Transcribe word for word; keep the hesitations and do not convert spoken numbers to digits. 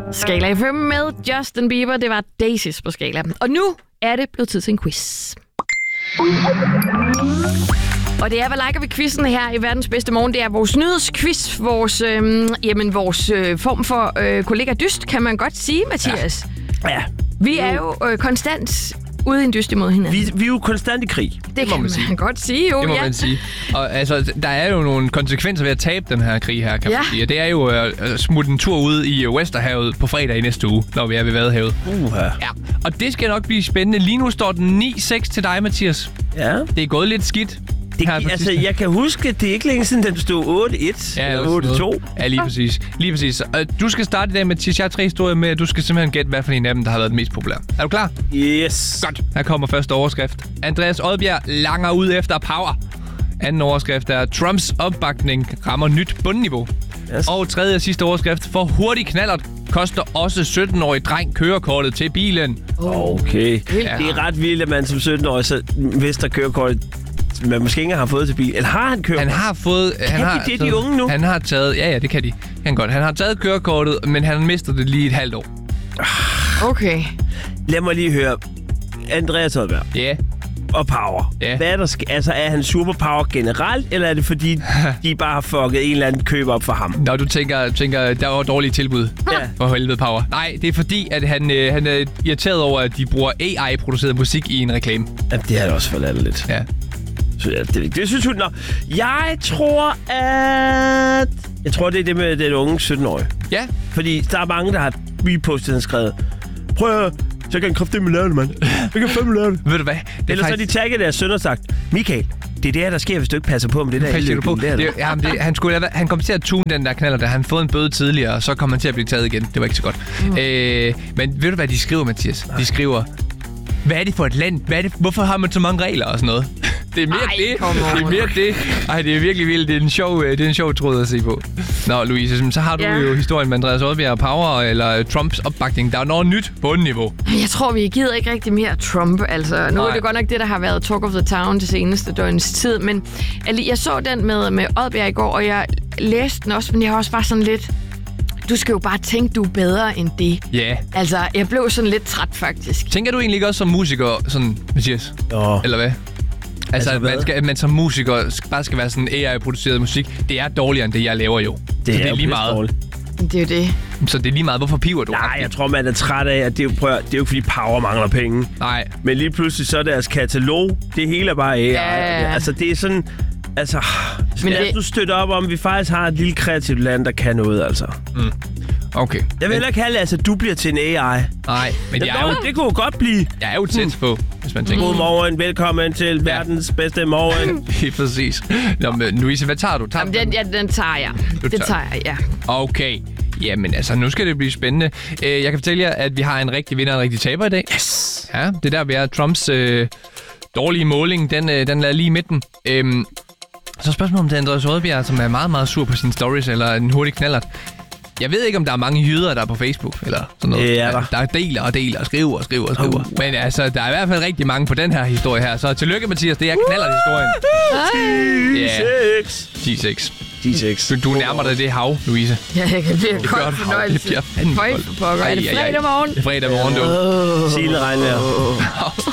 Skala F M med Justin Bieber. Det var Daisies på Skala. Og nu er det blevet tid til en quiz. Og det er, hvad liker vi quizzen her i Verdens Bedste Morgen. Det er vores nyhedsquiz, vores, øh, jamen, vores øh, form for øh, kollega dyst, kan man godt sige, Mathias. Ja. ja. Vi er jo øh, konstant ude i en dyst imod hinanden. Vi, vi er jo konstant i krig. Det, det kan man, man sige. godt sige, jo. Det må ja. man sige. Og altså, der er jo nogle konsekvenser ved at tabe den her krig her, kan ja. man sige. Det er jo at uh, smutte en tur ud i Westerhavet på fredag i næste uge, når vi er ved Vadehavet. Uh-huh. Ja. Og det skal nok blive spændende. Lige nu står den ni seks til dig, Mathias. Ja. Det er gået lidt skidt. Det, altså, jeg kan huske, det er ikke længe siden, den stod otte et ja, eller otte to. Ja, lige præcis. Lige præcis. Du skal starte i dag, Mathias. Jeg har tre historier med, og du skal simpelthen gætte, hvad for en af dem, der har været den mest populære. Er du klar? Yes. Godt. Her kommer første overskrift. Andreas Odbjerg langer ud efter power. Anden overskrift er, Trumps opbakning rammer nyt bundniveau. Yes. Og tredje og sidste overskrift, for hurtig knallert koster også sytten-årig dreng kørekortet til bilen. Okay. Ja. Det er ret vildt, at man som sytten-årig så mister kørekortet, man måske ikke har fået til bil. Eller har han kørekort? Han har fået... Kan han de har det, taget, de unge nu? Han har taget... Ja, ja, det kan de. Han godt. Han har taget kørekortet, men han mister det lige et halvt år. Okay. Lad mig lige høre. Andreas Odbjerg. Ja. Yeah. Og power. Yeah. Hvad er der sk- altså, er han superpower generelt, eller er det fordi, de bare har fucket en eller anden køb op for ham? Nå, du tænker, tænker der var dårlige tilbud ja. for helvede power. Nej, det er fordi, at han, øh, han er irriteret over, at de bruger A I-produceret musik i en reklame. Ja, det har jeg også forladt lidt. Ja. Så ja, det, det synes hun, nå. Jeg tror, at... Jeg tror, det er det med den unge sytten-årige. Ja. Fordi der er mange, der har repostet og skrevet, prøv at så kan han kraftedeme lave det, mand. Jeg kan fandme lave det. Ved du hvad? Det Eller faktisk... så har de tagget deres søn og sagt, Michael, det er det her, der sker, hvis du ikke passer på med det der. Passer du på? Det, det, jamen, det, han, skulle, han kom til at tune den der knaller, der han fået en bøde tidligere, og så kom han til at blive taget igen. Det var ikke så godt. Mm. Øh, men ved du, hvad de skriver, Mathias? De skriver, hvad er det for et land? Hvad er det? Hvorfor har man så mange regler og sådan noget? Det er mere Ej, det. Det er mere det. Ej, det er virkelig vildt. Det er en sjov, det er en sjov tråd at se på. Nå, Louise, så har du yeah. jo historien med Andreas Odbjerg og Power, eller Trumps opbakning. Der er noget nyt på et niveau. Jeg tror, vi gider ikke rigtig mere Trump. Altså, nu Nej. er det godt nok det, der har været talk of the town det seneste døgns tid. Men jeg så den med, med Odbjerg i går, og jeg læste den også, men jeg har også bare sådan lidt... Du skal jo bare tænke, du er bedre end det. Ja. Yeah. Altså, jeg blev sådan lidt træt, faktisk. Tænker du egentlig ikke også som musiker, sådan, Mathias? Oh. Eller hvad? Altså, altså man, skal, at man som musiker bare skal være sådan A I-produceret musik. Det er dårligere end det, jeg laver jo. Det så er, det er lige meget. Dårligt. Det er jo det. Så det er lige meget. Hvorfor piver du? Nej, jeg tror, man er træt af, at det er jo, prøv, det er jo fordi Power mangler penge. Nej. Men lige pludselig så er deres katalog, det hele er bare A I. Ja. Altså, det er sådan... Altså, men lad os det... nu støtte op om, at vi faktisk har et lille kreativt land, der kan noget, altså. Mm. Okay. Jeg vil heller ikke have, altså, du bliver til en A I. Nej, men jeg er jo... Det kunne jo godt blive. Jeg er jo tæt på, hvis man tænker. Godmorgen, velkommen til ja. verdens bedste morgen. Helt præcis. Nå, men Louise, hvad tager du? Tager Jamen, den, ja, den tager jeg. Du det tager. tager jeg, ja. Okay. Jamen, altså, nu skal det blive spændende. Jeg kan fortælle jer, at vi har en rigtig vinder og en rigtig taber i dag. Yes! Ja, det der, vi er Trumps øh, dårlige måling, den, øh, den lader lige i midten. Øhm, så spørgsmålet om det er Andreas Odbjerg, som er meget, meget sur på sine stories, eller en hurtig knallert. Jeg ved ikke, om der er mange jyder, der er på Facebook, eller sådan noget. Ja, der. der deler og deler og skriver og skriver og skriver. Uh. Men altså, der er i hvert fald rigtig mange på den her historie her. Så tillykke, Mathias. Det er knallert-historien. ti seks. ti seks. ti seks. Du, du nærmer dig det hav, Louise. Ja, jeg kan blive det godt fornøjelse. Det bliver fandme koldt. Er det fredag morgen? Det er fredag morgen, du. Silde regnvejr.